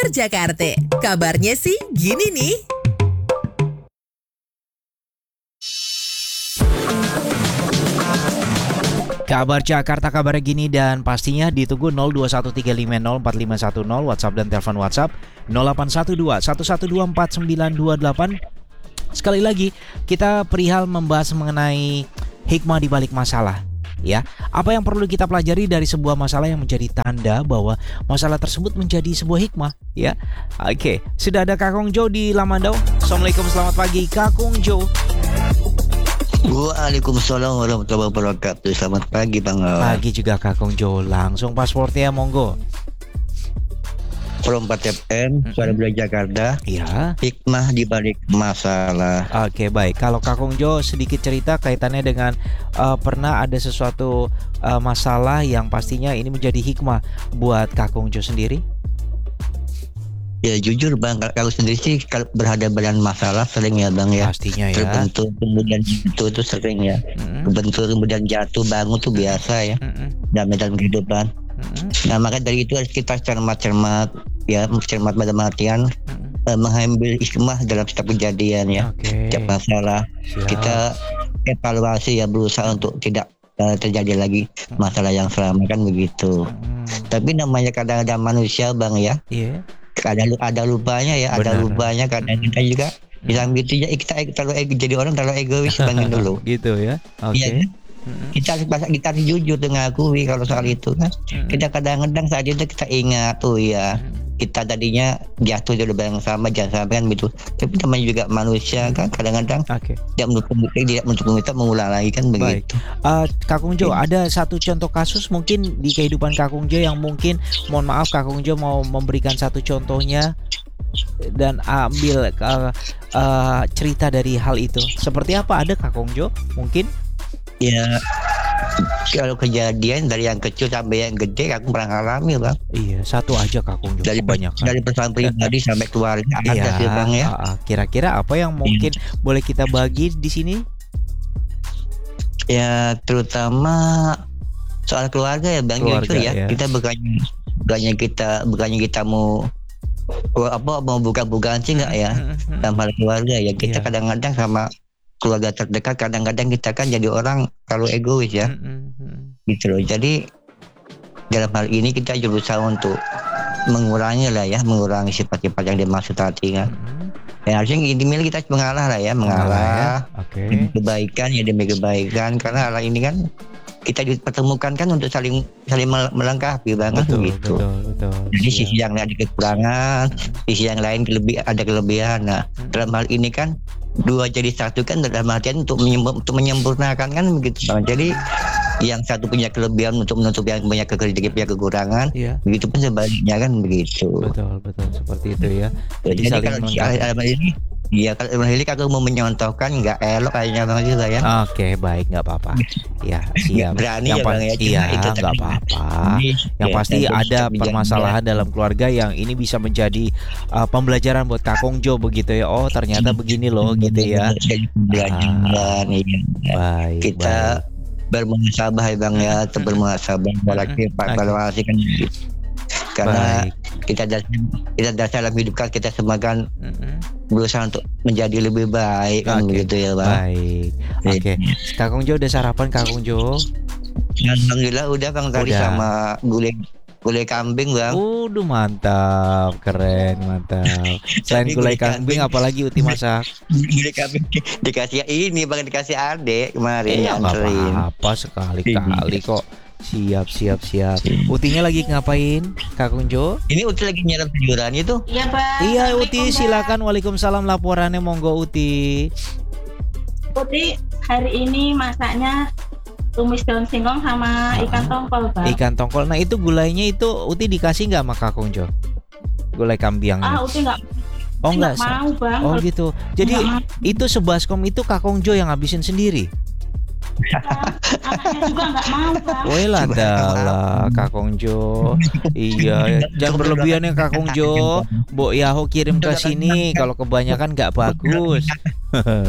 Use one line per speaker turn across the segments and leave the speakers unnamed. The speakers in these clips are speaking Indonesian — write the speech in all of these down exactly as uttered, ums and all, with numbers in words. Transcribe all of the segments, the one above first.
Kabar Jakarta. Kabarnya sih gini nih.
Kabar Jakarta kabarnya gini dan pastinya ditunggu nol dua satu tiga lima nol empat lima satu nol WhatsApp dan telepon WhatsApp nol delapan satu dua satu satu dua empat sembilan dua delapan. Sekali lagi kita perihal membahas mengenai hikmah di balik masalah. Ya, apa yang perlu kita pelajari dari sebuah masalah yang menjadi tanda bahwa masalah tersebut menjadi sebuah hikmah, ya. Oke, sudah ada Kakung Jo di Lamandau. Assalamualaikum, selamat pagi Kakung Jo.
Waalaikumsalam warahmatullahi wabarakatuh. Selamat pagi Bang.
Pagi juga Kakung Jo. Langsung pasportnya monggo.
Pro empat F M, Suara Budaya Jakarta.
Iya.
Hikmah di balik masalah.
Oke, baik. Kalau Kakung Jo sedikit cerita kaitannya dengan uh, pernah ada sesuatu uh, masalah yang pastinya ini menjadi hikmah buat Kakung Jo sendiri?
Ya jujur Bang, kalau sendiri sih kalau berhadapan masalah sering ya Bang ya.
Pastinya ya.
Terbentur kemudian jatuh itu sering ya.
Mm-hmm.
Terbentur kemudian jatuh bangun tuh biasa ya.
Mm-hmm.
Dalam dalam kehidupan.
Mm-hmm.
Nah maka dari itu harus kita cermat-cermat ya, cermat pada artian
Mm-hmm.
eh, mengambil hikmah dalam setiap kejadian ya.
Okay.
Setiap masalah.
Siap.
Kita evaluasi ya, berusaha untuk tidak uh, terjadi lagi masalah yang selama kan begitu.
Mm-hmm.
Tapi namanya kadang-kadang manusia Bang ya.
Iya. Yeah.
Ada ada lupanya ya, ada
Benar.
lupanya kadang kita juga bisa gitu ya, kita terlalu ego, jadi orang terlalu egois Bangin dulu.
Gitu ya. Oke. Okay.
Ya, kita harus kita harus jujur dengan akui kalau soal itu kan.
Mm-hmm.
Kita kadang-kadang saat itu kita ingat tuh ya. Kita tadinya jatuh di lubang yang sama, jangan sampai kan gitu. Tapi namanya juga manusia kan kadang-kadang
Oke. Okay.
tidak menutup tidak menutup kita mengulang lagi kan begitu.
Baik. Uh, Kakung Jo, ada satu contoh kasus mungkin di kehidupan Kakung Jo yang mungkin, mohon maaf Kakung Jo mau memberikan satu contohnya dan ambil uh, uh, cerita dari hal itu. Seperti apa, ada Kakung Jo mungkin?
Ya kalau kejadian dari yang kecil sampai yang gede aku pernah alami Bang.
Iya, satu aja Kakung Jo.
Dari
banyak
dari persoalan pribadi sampai keluarga ada
iya,
sih Bang ya.
Uh, kira-kira apa yang mungkin iya. boleh kita bagi di sini?
Ya terutama soal keluarga ya Bang.
Keluarga,
ya.
ya.
Kita bukannya bukannya kita bukannya kita mau apa mau buka-bukaan sih nggak ya dalam hal keluarga ya. Kita
iya.
kadang-kadang sama keluarga terdekat kadang-kadang kita kan jadi orang terlalu egois ya.
Mm-hmm.
Gitu loh. Jadi dalam hal ini kita berusaha untuk mengurangi lah ya, mengurangi sifat-sifat yang dimaksud tadi kan. Mm-hmm. Ya harusnya intinya kita mengalah lah ya, mengalah. Ya.
Okay.
Demi kebaikan ya, demi kebaikan, karena hal ini kan kita dipertemukan kan untuk saling saling melengkapi banget
betul,
gitu.
Betul, betul.
Jadi
Siap.
sisi yang lain ada kekurangan, sisi yang lain kelebih, ada kelebihan. Nah, hmm. dalam hal ini kan dua jadi satu kan dalam artian untuk menyempur, untuk menyempurnakan kan begitu. Jadi yang satu punya kelebihan untuk menutup yang punya kekurangan,
iya.
begitu pun sebaliknya kan begitu.
Betul, betul seperti itu ya.
Jadi, Jadi kalau di dalam ini iya, kalau ini aku mau menyontohkan nggak elok kayaknya Bang juga ya.
Oke, baik, nggak apa-apa. Ya, siap.
Berani
yang
ya Bang ya.
Iya,
itu
nggak apa-apa. Yang
ya,
pasti ada permasalahan
ya.
dalam keluarga yang ini bisa menjadi uh, pembelajaran buat Kakung Jo begitu ya. Oh, ternyata begini loh gitu ya.
Pembelajaran, iya.
Baik.
Kita bermuhasabah ya Bang ya, atau bermuhasabah apalagi evaluasi kan. Karena baik. kita dasar kita dasar dalam hidup kan kita semua kan mm-hmm. berusaha untuk menjadi lebih baik kan okay. begitu ya Bang.
Baik. Oke. Okay. Kakung Jo udah sarapan Kakung Jo?
Alhamdulillah udah Bang tadi
udah.
sama gulai gulai kambing Bang.
Udah mantap, keren mantap. Selain gulai kambing, kambing apalagi Uti masak?
Gulai kambing dikasih ini Bang, dikasih adek kemarin.
Iya nggak apa-apa sekali-kali kok. Siap, siap, siap. Utinya lagi ngapain, Kakung Jo?
Ini Uti lagi nyiram sayuran itu?
Iya, Pak.
Iya, Uti silakan. Waalaikumsalam, laporannya monggo Uti.
Uti hari ini masaknya tumis daun singkong sama ikan tongkol, Pak.
Ikan tongkol. Nah, itu gulainya itu Uti dikasih nggak sama Kakung Jo? Gulai kambing.
Ah, Uti nggak.
Oh enggak,
mau Bang.
Oh gitu. Jadi itu sebaskom itu Kakung Jo yang habisin sendiri.
Anaknya juga nggak mau Bang.
Woi lah dah Kakung Jo. Iya, jangan berlebihan ya Kakung Jo. Mbok Yaho kirim ke sini kalau kebanyakan nggak bagus.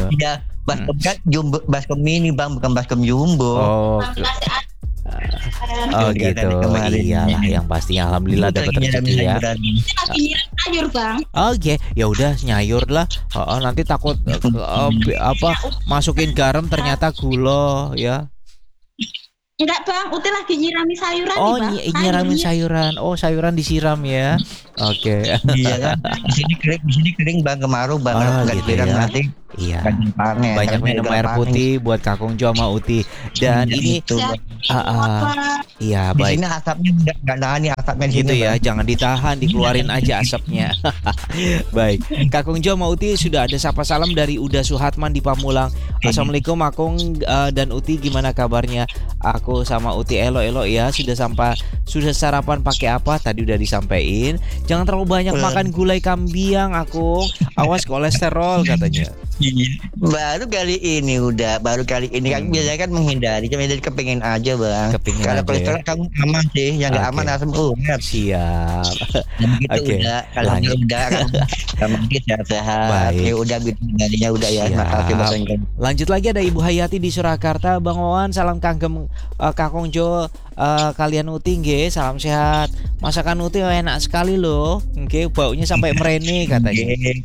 Iya, baskom kan jumbo, baskom mini Bang, bukan baskom jumbo.
Oh.
kegiatan.
Oh
Kegiatan
gitu,
kemarin.
iyalah yang pastinya alhamdulillah dapat
Lagi
rezeki
nyari
ya.
sayuran.
Lagi nyiram sayur bang.
Oke, ya udah nyayur lah. Oh, oh, nanti takut eh, ke- eh, bi- apa masukin garam ternyata gula ya.
Enggak bang, Uti lagi nyirami sayuran
Oh,
nih bang.
ny- nyiramin sayuran. Oh, sayuran disiram ya. Oke.
Iya kan, di sini kering, di sini kering bang, kemarau bang,
Oh,
nggak
gitu
disiram
ya.
nanti
Iya.
banyak panen.
Banyak
Karena
minum
juga
air
panen.
putih buat Kakung Jo sama Uti. Dan
Iya,
ini
gitu, Bang.
ah, ah, iya
Di
baik.
sini asapnya nggak nggak nahan nih asapnya di
Gitu
sini,
ya,
Bang.
jangan ditahan, dikeluarin aja asapnya. Baik, Kakung Jo sama Uti sudah ada sapa salam dari Uda Suhatman di Pamulang. Assalamualaikum Akung eh, dan Uti, gimana kabarnya? Aku sama Uti elo-elo ya, sudah sampai sudah sarapan pakai apa? Tadi udah disampaikan. Jangan terlalu banyak
Belum.
makan gulai kambing, Akung. Awas kolesterol katanya.
Iya. Baru kali ini udah, baru kali ini kan
Hmm.
biasanya kan menghindari, cuma jadi kepengen aja bang.
Kepingin
Kalau
aja
kolesterol
ya.
kamu aman sih, yang nggak
Oke.
aman asam urat.
Siap.
Dan gitu
Oke.
udah, kalau
Lanjut.
udah kamu kamu gitu sehat-sehat.
Baik.
Ya udah gitu jadinya udah ya.
Siap.
Makasih bang.
Lanjut lagi ada Ibu Hayati di Surakarta. Bang Wawan, salam kanggem eh, Kakung Jo. Eh, kalian Uti nggih, salam sehat. Masakan Uti enak sekali loh. Nggih, baunya sampai merene katanya.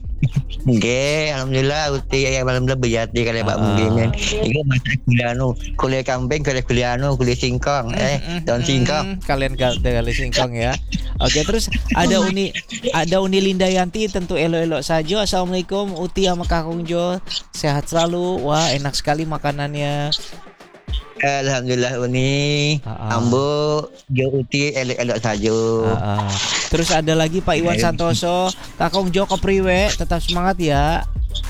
Oke, alhamdulillah uti ya alhamdulillah bejati kali Pak
Ah.
Mungkin. Iku masak gulano, kulit kambing, kulit gulano, kulit singkong, eh
Mm,
daun
mm,
singkong.
mm, Kalian gal- kali singkong ya. Oke, terus ada Uni ada Uni Lindayanti, tentu elo-elo saja. Assalamualaikum Uti sama Kakung Jo. Sehat selalu. Wah, enak sekali makanannya.
Alhamdulillah uni,
Ah, ah.
ambo, jo uti elok-elok saja.
Ah, ah. Terus ada lagi Pak Iwan Santoso, Kakung Jo kepriwe, tetap semangat ya.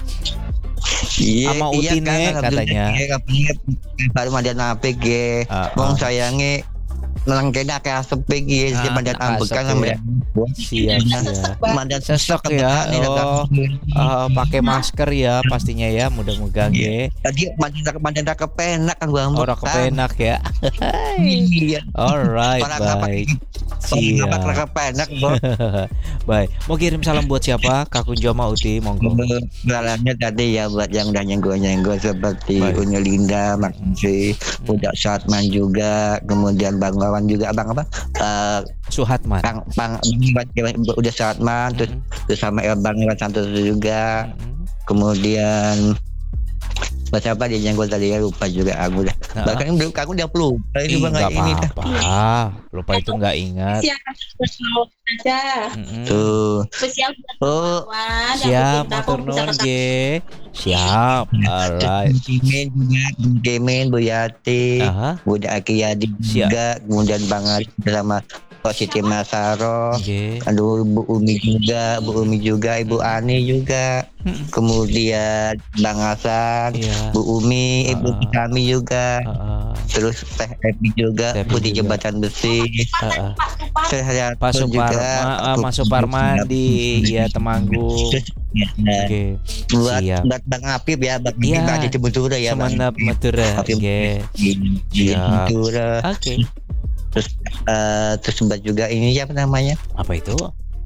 Iya,
Sama
iya
Uti
kan,
nih,
alhamdulillah,
katanya.
iya, katanya baru mandan apik ge.
Ah,
Wong
ah.
sayange nang kena kayak asep ge,
Ah,
si mandan ambek kan
asep ya.
sama
Siap, siap.
mandan
Sesek ya. Oh, eh, pakai masker ya pastinya ya, mudah-mudahan ya.
Tadi mandan mandan tak kepenak kan gua ambek.
Orang kepenak ya.
Iya.
Alright,
Orang apa
baik.
Siap. Apa
Siap.
kepenak, Bos?
Baik. Mau kirim salam buat siapa? Kakung Jo sama Uti, monggo.
Salamnya tadi ya buat yang udah nyenggol-nyenggol seperti
Baik.
Unya Linda, Maksi, Uda Satman juga, kemudian Bang Wawan juga, Bang apa? Eh,
Suhatman.
Bang Bang Bang Uda Satman, terus,
Mm,
terus sama Bang Iwan Santoso juga,
mm.
kemudian buat siapa dia nyenggol tadi ya lupa juga aku dah.
Ah.
Bahkan belum aku udah lupa
Ih,
itu Bang
nggak
ini dah.
apa-apa. Lupa itu nggak ingat.
Siap spesial aja.
Mm-mm.
Tuh.
Spesial buat
Oh,
kawan yang
Siap,
pecinta
matur
aku bisa
nuwun
ketemu.
nggih. Siap. Alright.
Kemen juga, Bung Kemen, Bu Yati,
Aha.
Budak Akiyadi
Siap.
juga, kemudian Bang Ali bersama Pak Siti Masaro,
Nggih.
aduh Bu Umi juga, Bu Umi juga, Ibu Ani juga,
Mm-mm.
kemudian Bang Hasan,
Iya.
Bu Umi, Ibu
Ah.
kami juga,
Heeh.
terus Teh Epi juga,
Teh Epi
Putih
juga.
Jembatan Besi,
Heeh.
Teh Hayatun
Pak Suparma,
juga,
eh, Mas Suparman di ya Temanggung.
Nah,
Oke.
buat
Siap.
buat Bang Apip ya, Bang
Iya.
Apip di Cibuntura ya, Bang.
Semenep Madura.
Apip
Oke.
di di
Siap.
Cibuntura.
Oke.
Terus eh, terus buat juga ini siapa namanya?
Apa itu?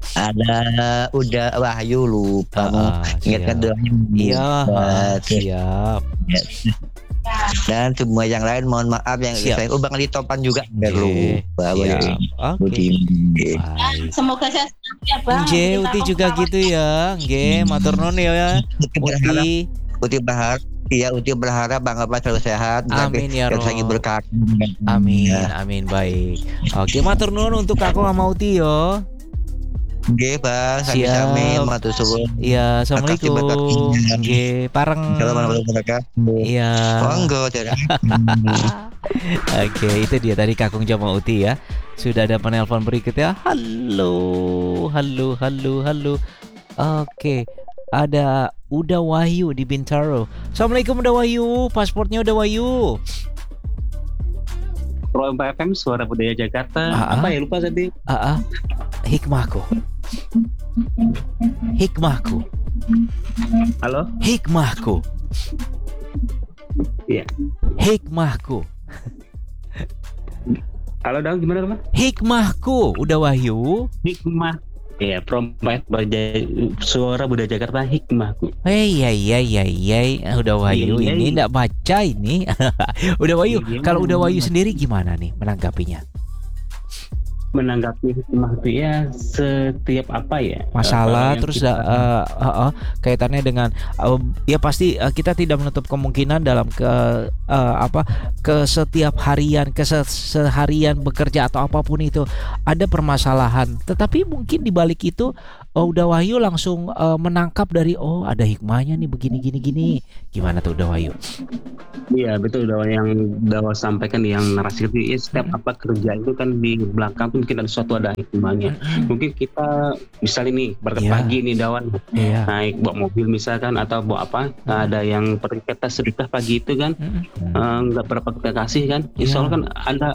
Ada udah Wahyu lupa mau
Ah,
ingatkan
siap.
doanya.
Iya, ah,
Buat-
siap.
Dan semua yang lain mohon maaf yang
Siap.
saya oh Bang Ali Topan juga nggak
Nggih.
lupa.
Siap. Oke.
Budi.
Baik.
Semoga saya sehat ya bang.
Nggih,
Kita
Uti
aku
juga
kawan.
gitu ya. Nggih, matur nuwun ya.
Uti berharap,
Uti.
Uti berharap, iya Uti berharap Bang Apa selalu sehat.
Amin ya
Terus
Rob.
lagi berkah.
Amin,
Ya.
amin baik. Oke, matur nuwun untuk aku sama Uti yo.
Nggih Bang,
Siap.
sami-sami matur suwun.
Iya, assalamualaikum.
Makasih,
Nggih, pareng.
Assalamualaikum warahmatullahi wabarakatuh.
Iya.
Monggo tidak.
Oke, itu dia tadi Kakung Jama Uti ya. Sudah ada penelpon berikutnya. Halo, halo, halo, halo. Oke, ada Uda Wahyu di Bintaro. Assalamualaikum Uda Wahyu, pasportnya Uda Wahyu.
Pro M P F M Suara Budaya Jakarta.
Ah,
Apa
ah.
ya lupa tadi?
Ah, ah. Hikmahku. Hikmahku.
Halo?
Hikmahku.
Iya.
Hikmahku.
Halo dong, gimana teman?
Hikmahku, Uda Wahyu.
Hikmah. Iya, Pro M P F M Suara Budaya Jakarta Hikmahku.
Hei, ya, ya, ya, ya, Uda Wahyu
Iya, iya.
ini enggak baca ini. Uda Wahyu,
Iya,
kalau Uda Wahyu
iya.
sendiri gimana nih menanggapinya?
menanggapi hikmah itu ya setiap apa ya
masalah
kalau yang
terus
kita-
da- eh, eh, eh, kaitannya dengan eh, ya pasti eh, kita tidak menutup kemungkinan dalam ke eh, apa ke setiap harian ke se- seharian bekerja atau apapun itu ada permasalahan, tetapi mungkin di balik itu oh, udah Wahyu langsung eh, menangkap dari oh ada hikmahnya nih begini gini gini. Gimana tuh udah Wahyu?
Iya betul, Dawa yang Dawa sampaikan yang narasi itu ya, setiap apa kerja itu kan di belakang tuh mungkin ada sesuatu, ada hikmahnya. Mungkin kita misalnya nih berangkat
Iya.
pagi nih Dawan
Iya.
naik bawa mobil misalkan atau bawa apa, ada yang pergi kita sedekah pagi itu kan eh, nggak berapa kita kasih kan, insya Allah kan ada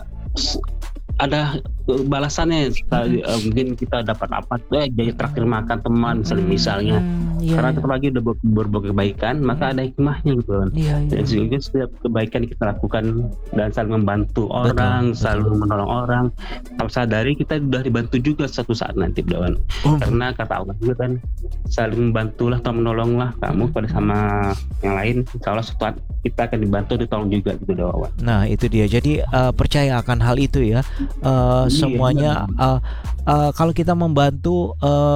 ada balasannya. Eh, mungkin kita dapat apa eh, jadi traktir makan teman misalnya, misalnya.
Hmm, iya,
Karena
iya.
kita lagi udah ber- berbuat kebaikan, maka ada hikmahnya gitu kan.
Iya, iya.
Dan sehingga setiap kebaikan yang kita lakukan dan saling membantu orang,
betul.
selalu menolong orang, kalau sadari kita sudah dibantu juga satu saat nanti, Dawan.
Oh,
Karena kata Allah juga kan, saling membantulah atau menolonglah kamu pada sama yang lain. Insya Allah suatu saat kita akan dibantu, ditolong juga gitu, Dawan.
Nah itu dia. Jadi eh, percaya akan hal itu ya. Eh,
Iya,
semuanya eh, eh, kalau kita membantu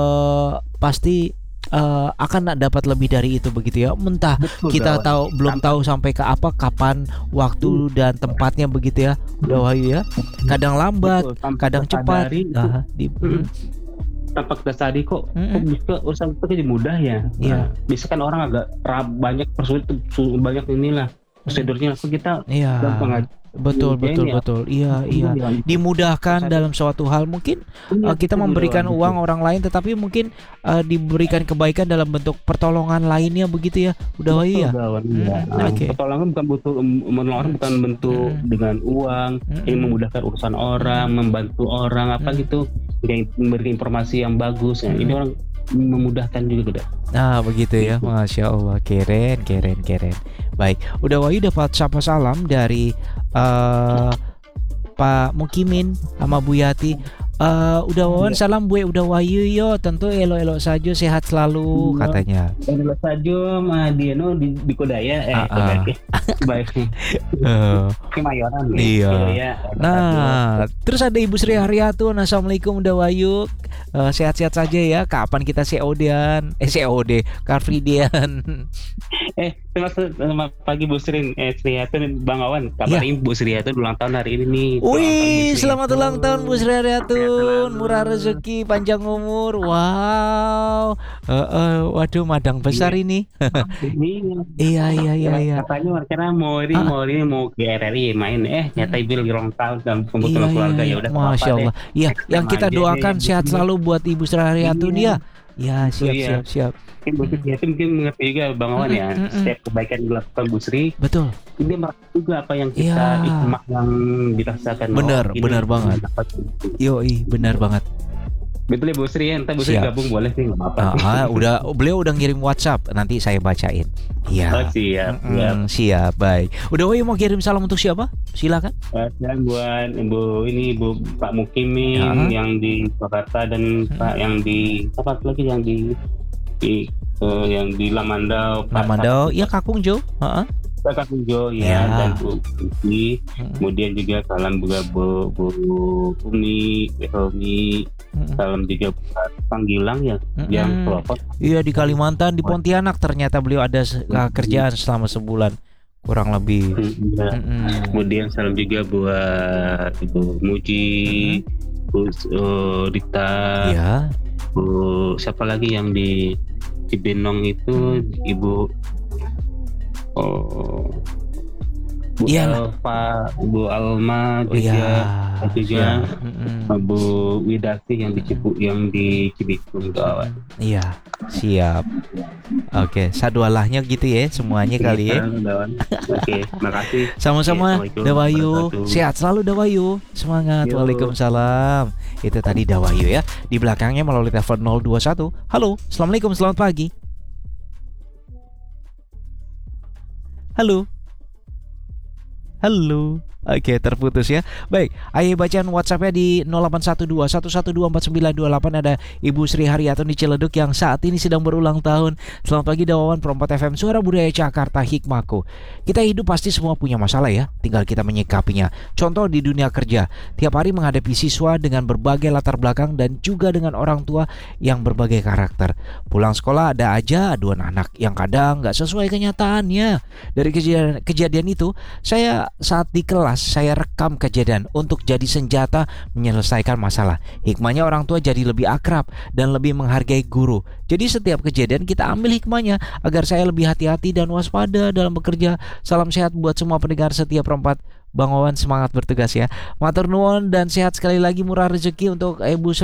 eh, pasti eh, akan dapat lebih dari itu begitu ya. Entah
Betul,
kita
Dawan.
tahu belum tahu sampai ke apa, kapan, waktu dan tempatnya begitu ya. Udah Wahyu ya. Kadang lambat,
Betul, tanpa
kadang
kita
cepat.
sadari, itu
Nah, di,
Mm. tanpa kita sadari kok,
Mm-mm.
kok bisa urusan itu jadi mudah ya.
Iya.
Nah, bisa kan orang agak rab, banyak persulit, su- banyak inilah prosedurnya, kok kita
iya.
gampang aja.
Betul,
Iya,
betul,
iya.
betul. Iya, iya. Dimudahkan dalam suatu hal. Mungkin
Iya,
uh, kita
betul,
memberikan
Dawan,
uang orang lain, tetapi mungkin uh, diberikan kebaikan dalam bentuk pertolongan lainnya begitu ya. Udah Wahyu ya.
Betul, Dawan,
Hmm,
iya. Nah,
oke.
pertolongan bukan butuh menolong orang, bukan bentuk
Hmm.
dengan uang,
Hmm.
ini memudahkan urusan orang, membantu orang apa
Hmm.
gitu, yang memberikan informasi yang bagus. Nah, ini
Hmm.
orang memudahkan juga udah.
Nah begitu ya. Masya Allah. Keren, keren, keren. Baik. Udah Wahyu dapat sapa salam dari uh, Pak Mukimin sama Bu Yati. Eh, udah Wawan salam Bu, udah Wahyu yo, tentu elok-elok saja, sehat selalu
Iya.
katanya.
Dan saja mah dia no di, di Kodaya eh
Ah, ah.
Kodaya. Baik.
Eh,
Kemayoran ya.
Iya.
Kodaya.
Nah, terus ada Ibu Sri Haryatun. Assalamualaikum udah Wahyu. Eh, sehat-sehat saja ya. Kapan kita C O D-an? Eh C O D, Car Free Day-an.
Eh, selamat, selamat pagi Bu Sri, eh Sri Hatun, Bang Awan. Kabarin Bu Sri Hatun ulang tahun hari ini nih. Ulang tahun, Bu
Wih,
Sri
selamat
Hatun.
ulang tahun Bu Sri Haryatun.
selalu.
Murah rezeki, panjang umur. Wow. Eh, eh, waduh, madang besar ini.
Ini
Iya, iya, iya, iya.
katanya karena mau ini
Ah.
mau ini mau ke R R I main eh nyata ibu lagi ulang tahun dan kumpul
Iya,
sama
iya,
keluarga,
iya.
ya udah
Masya Allah. Iya, yang kita
Sama aja
doakan
deh.
sehat selalu buat Ibu Sri Haryatun
Iya.
ya. Ya, siap,
Iya.
siap, siap.
Mungkin Bu Sri Hatun mungkin mengerti juga Bang Awan ya,
Mm, mm, mm.
setiap kebaikan yang dilakukan Bu Sri
Betul.
dia merasa juga apa yang kita
Iya.
hikmah yang dirasakan.
Bener,
Oh, ini
bener banget.
dapat.
Yoi, benar banget.
Betul ya Bu Sri ya, entar Bu Sri
Siap.
gabung boleh sih nggak apa-apa.
Ah, ah, udah beliau udah ngirim WhatsApp, nanti saya bacain.
Oh
Iya.
siap, siap.
Mm, siap, baik. Udah Wahyu mau kirim salam untuk siapa? Silakan.
Eh, Dan buat Ibu ini Ibu Pak Mukimin
Ya.
yang di Jakarta dan Pak yang di apa lagi yang di di eh, yang di Lamandau, Pak
Namandau, ya Kakung Jo. Heeh.
Pak Kakunjo
Ya.
ya, dan Bu Umi.
Mm,
Kemudian juga salam juga Bu Bu Umi, Romi,
mm,
salam juga buat Panggilang ya,
mm,
yang
mm.
pelopor.
Iya di Kalimantan, di Pontianak ternyata beliau ada se- uh, kerjaan selama sebulan kurang lebih.
Ya.
Mm-mm.
Kemudian salam juga buat Ibu Muji, Bu eh, Rita,
Iya.
Bu siapa lagi yang di Cibinong itu, Ibu oh Bu
Iya.
Elva, Bu Alma
Oh, iya.
juga, juga
Siap. Mm-mm.
Bu Widati yang di Cipu, yang di Cibitung kawan.
Iya, siap. Oke, sadualahnya gitu ya semuanya kali ya.
Oke, makasih.
Sama-sama
Assalamualaikum
Dawayu.
warahmatullahi
Sehat selalu Dawayu. Semangat.
Yo.
Waalaikumsalam. Itu tadi Dawayu ya. Di belakangnya melalui telepon nol dua satu. Halo, Assalamualaikum, selamat pagi. Halo. Halo. Oke, terputus ya. Baik, ayo bacaan WhatsApp-nya di nol delapan satu dua satu satu dua empat sembilan dua delapan. Ada Ibu Sri Haryatun di Ciledug yang saat ini sedang berulang tahun. Selamat pagi Dawawan Perempat F M, Suara Budaya Jakarta, hikmahku. Kita hidup pasti semua punya masalah ya, tinggal kita menyikapinya. Contoh di dunia kerja, tiap hari menghadapi siswa dengan berbagai latar belakang dan juga dengan orang tua yang berbagai karakter. Pulang sekolah ada aja aduan anak yang kadang nggak sesuai kenyataannya. Dari kejadian, kejadian itu, saya saat di kelas saya rekam kejadian untuk jadi senjata menyelesaikan masalah. Hikmahnya orang tua jadi lebih akrab dan lebih menghargai guru. Jadi setiap kejadian kita ambil hikmahnya agar saya lebih hati-hati dan waspada dalam bekerja. Salam sehat buat semua pendengar setiap Perempat. Bang Wawan semangat bertugas ya. Matur nuwun dan sehat sekali lagi, murah rezeki untuk Ibu